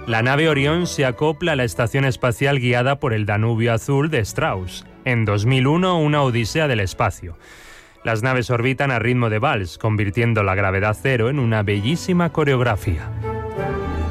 La nave Orión se acopla a la estación espacial guiada por el Danubio Azul de Strauss. En 2001, una odisea del espacio. Las naves orbitan a ritmo de vals, convirtiendo la gravedad cero en una bellísima coreografía.